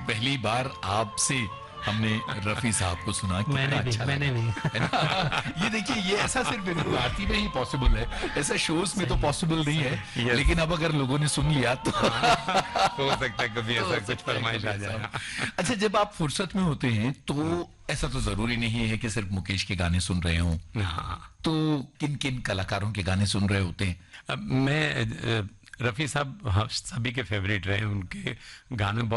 पहली बार आपसे हमने रफी साहब को सुना, मैंने भी है ना? ये देखिए, ये ऐसा सिर्फ भारतीय में ही पॉसिबल है, ऐसा शोज में तो पॉसिबल नहीं है। लेकिन अब अगर लोगों ने सुन लिया तो हो सकता है कभी ऐसा कुछ फरमाइश आ जाए। अच्छा, जब आप फुर्सत में होते हैं तो ऐसा तो जरूरी नहीं है कि सिर्फ मुकेश के गाने सुन रहे हों, तो किन किन कलाकारों के गाने सुन रहे होते हैं? मैं रफी साहब सभी के फेवरेट रहे, उनके गाने बहुत